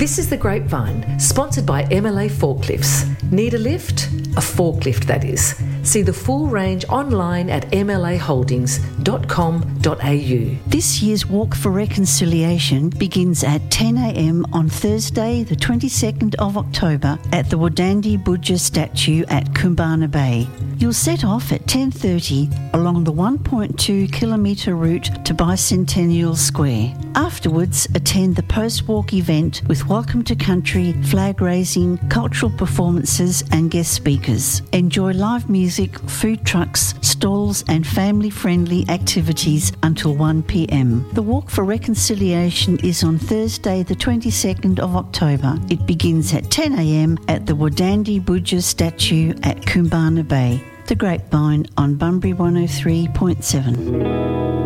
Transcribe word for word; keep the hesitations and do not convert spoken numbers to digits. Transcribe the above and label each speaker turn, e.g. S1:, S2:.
S1: This is The Grapevine, sponsored by M L A Forklifts. Need a lift? A forklift, that is. See the full range online at m l a holdings dot com dot a u.
S2: This year's Walk for Reconciliation begins at ten a m on Thursday, the twenty-second of October at the Wadandi Budja statue at Kumbana Bay. You'll set off at ten thirty along the one point two kilometre route to Bicentennial Square. Afterwards, attend the post-walk event with Welcome to Country, flag raising, cultural performances and guest speakers. Enjoy live music, food trucks, stalls and family-friendly activities until one p m. The Walk for Reconciliation is on Thursday the twenty-second of October. It begins at ten a m at the Wadandi Budja statue at Kumbana Bay. The Grapevine on Bunbury one oh three point seven.